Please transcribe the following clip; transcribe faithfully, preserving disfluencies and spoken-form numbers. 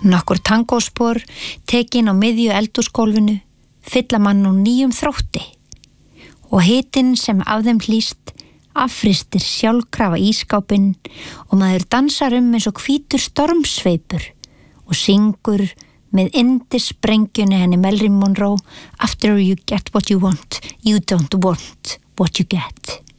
Nokkur tangóspor tekin á miðju eldhúsgólfinu fylla mann úr nýjum þrótti og hitinn sem af þeim hlýst affristir sjálfkrafa ískápinn og maður dansar um eins og hvítur stormsveipur og syngur með yndissprengjunni henni Marilyn Monroe After you get what you want, you don't want what you get.